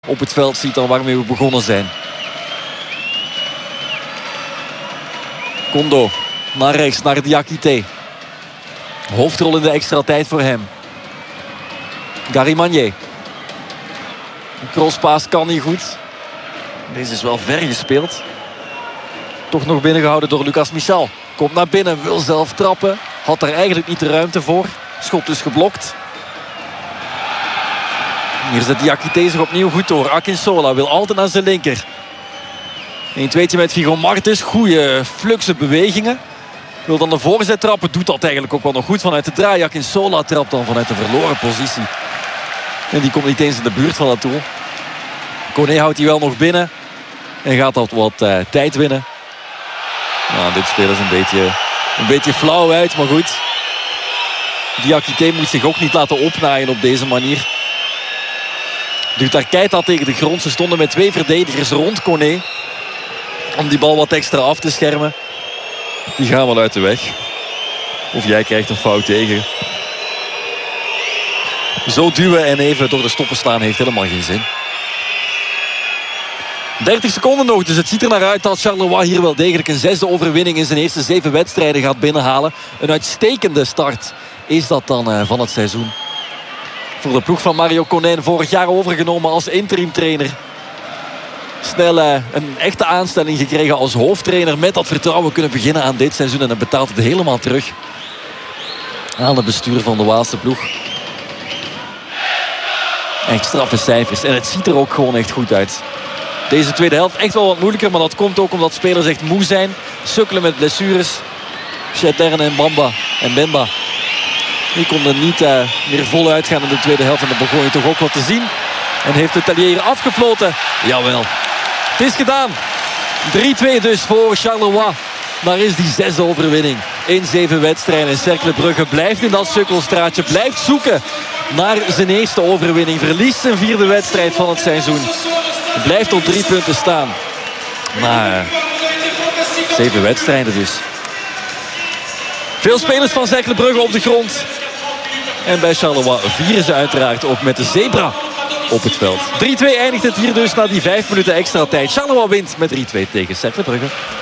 op het veld ziet dan waarmee we begonnen zijn. Kondo naar rechts, naar Diakité. Hoofdrol in de extra tijd voor hem. Garimagné. Een crosspaas kan niet goed. Deze is wel ver gespeeld. Toch nog binnengehouden door Lucas Michel. Komt naar binnen, wil zelf trappen. Had daar eigenlijk niet de ruimte voor. Schot dus geblokt. Hier zet Diakité zich opnieuw goed door. Akinsola wil altijd naar zijn linker. 1-2'tje met Figo Martens. Goede fluxe bewegingen. Wil dan de voorzet trappen. Doet dat eigenlijk ook wel nog goed vanuit de draai. Akinsola trapt dan vanuit de verloren positie. En die komt niet eens in de buurt van dat doel. Koné houdt hij wel nog binnen. En gaat dat wat tijd winnen. Nou, dit spelen is een beetje flauw uit. Maar goed. Diakité moet zich ook niet laten opnaaien op deze manier. Keita tegen de grond. Ze stonden met 2 verdedigers rond Koné. Om die bal wat extra af te schermen. Die gaan wel uit de weg. Of jij krijgt een fout tegen. Zo duwen en even door de stoppen slaan heeft helemaal geen zin. 30 seconden nog, dus het ziet er naar uit dat Charleroi hier wel degelijk een 6e overwinning in zijn eerste 7 wedstrijden gaat binnenhalen. Een uitstekende start is dat dan van het seizoen. Voor de ploeg van Mario Konijn, vorig jaar overgenomen als interim trainer. Snel een echte aanstelling gekregen als hoofdtrainer. Met dat vertrouwen kunnen beginnen aan dit seizoen. En dan betaalt het helemaal terug aan het bestuur van de Waalse ploeg. Echt straffe cijfers. En het ziet er ook gewoon echt goed uit. Deze tweede helft echt wel wat moeilijker. Maar dat komt ook omdat spelers echt moe zijn. Sukkelen met blessures. Chetern en Bemba. Die konden niet meer voluit gaan in de tweede helft. En dat begon je toch ook wat te zien. En heeft de Talier afgefloten. Jawel. Het is gedaan. 3-2 dus voor Charleroi. Daar is die 6e overwinning in 7 wedstrijden. En Cercle Brugge blijft in dat sukkelstraatje. Blijft zoeken naar zijn eerste overwinning. Verliest zijn 4e wedstrijd van het seizoen. Blijft op 3 punten staan. Na 7 wedstrijden dus. Veel spelers van Cercle Brugge op de grond. En bij Charleroi vieren ze uiteraard ook met de zebra op het veld. 3-2 eindigt het hier dus na die 5 minuten extra tijd. Charleroi wint met 3-2 tegen Cercle Brugge.